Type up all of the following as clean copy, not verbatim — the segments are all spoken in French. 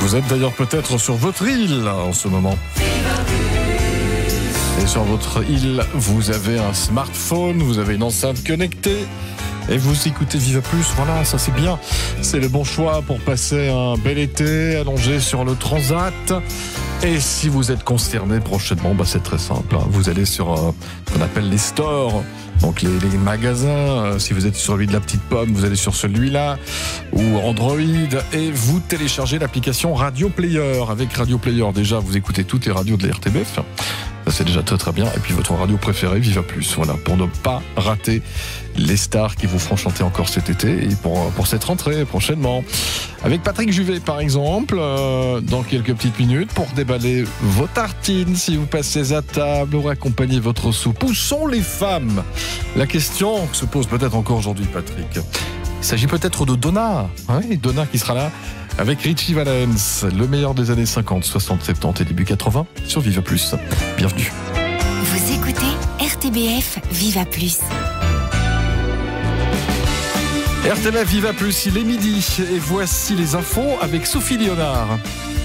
Vous êtes d'ailleurs peut-être sur votre île en ce moment. Et sur votre île, vous avez un smartphone, vous avez une enceinte connectée et vous écoutez Viva Plus. Voilà, ça c'est bien. C'est le bon choix pour passer un bel été allongé sur le transat. Et si vous êtes concerné prochainement, c'est très simple. Vous allez sur ce qu'on appelle les stores, donc les magasins. Si vous êtes sur celui de la petite pomme, vous allez sur celui-là, ou Android, et vous téléchargez l'application Radio Player. Avec Radio Player, déjà, vous écoutez toutes les radios de la RTBF. Ça, c'est déjà très très bien. Et puis votre radio préférée, Viva Plus. Voilà, pour ne pas rater les stars qui vous feront chanter encore cet été et pour cette rentrée prochainement. Avec Patrick Juvet, par exemple, dans quelques petites minutes, pour déballer vos tartines, si vous passez à table, ou accompagner votre soupe. Où sont les femmes ? La question se pose peut-être encore aujourd'hui, Patrick. Il s'agit peut-être de Donna. Oui, Donna qui sera là avec Richie Valens, le meilleur des années 50, 60, 70 et début 80 sur Viva Plus. Bienvenue. Vous écoutez RTBF Viva Plus. RTBF Viva Plus, il est midi et voici les infos avec Sophie Léonard.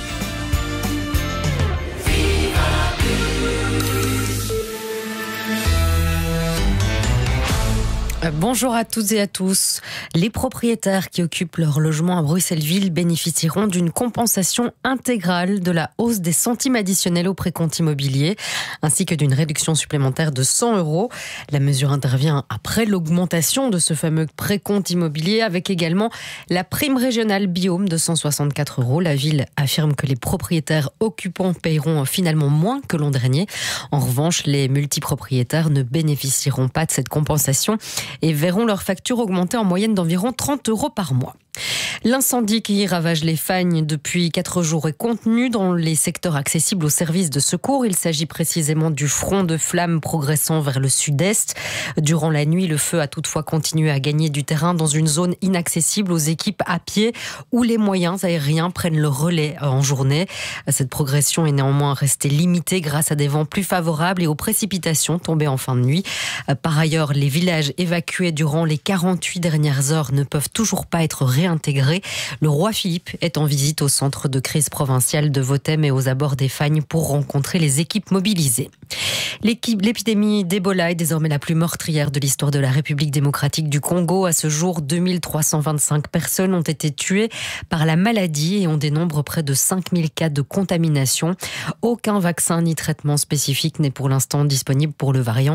Bonjour à toutes et à tous. Les propriétaires qui occupent leur logement à Bruxelles-Ville bénéficieront d'une compensation intégrale de la hausse des centimes additionnels au précompte immobilier, ainsi que d'une réduction supplémentaire de 100 €. La mesure intervient après l'augmentation de ce fameux précompte immobilier, avec également la prime régionale Biome de 164 €. La ville affirme que les propriétaires occupants paieront finalement moins que l'an dernier. En revanche, les multipropriétaires ne bénéficieront pas de cette compensation et verront leur facture augmenter en moyenne d'environ 30 € par mois. L'incendie qui ravage les Fagnes depuis 4 jours est contenu dans les secteurs accessibles aux services de secours. Il s'agit précisément du front de flammes progressant vers le sud-est. Durant la nuit, le feu a toutefois continué à gagner du terrain dans une zone inaccessible aux équipes à pied où les moyens aériens prennent le relais en journée. Cette progression est néanmoins restée limitée grâce à des vents plus favorables et aux précipitations tombées en fin de nuit. Par ailleurs, les villages évacués durant les 48 dernières heures ne peuvent toujours pas être réintégrés. Le roi Philippe est en visite au centre de crise provincial de Votem et aux abords des Fagnes pour rencontrer les équipes mobilisées. L'épidémie d'Ebola est désormais la plus meurtrière de l'histoire de la République démocratique du Congo. À ce jour, 2325 personnes ont été tuées par la maladie et on dénombre près de 5000 cas de contamination. Aucun vaccin ni traitement spécifique n'est pour l'instant disponible pour le variant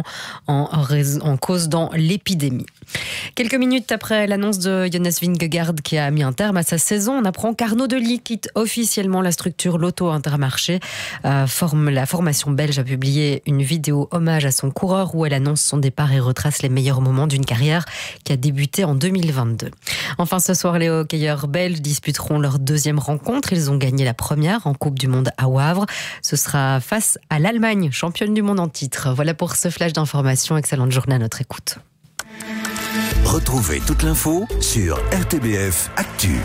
en cause dans l'épidémie. Quelques minutes après l'annonce de Jonas Vingegaard qui a mis un terme à sa saison, on apprend qu'Arnaud Delis quitte officiellement la structure Lotto Intermarché. La formation belge a publié une vidéo hommage à son coureur où elle annonce son départ et retrace les meilleurs moments d'une carrière qui a débuté en 2022. Enfin, ce soir, les hockeyeurs belges disputeront leur deuxième rencontre. Ils ont gagné la première en Coupe du Monde à Wavre. Ce sera face à l'Allemagne, championne du monde en titre. Voilà pour ce flash d'information. Excellente journée à notre écoute. Retrouvez toute l'info sur RTBF Actu.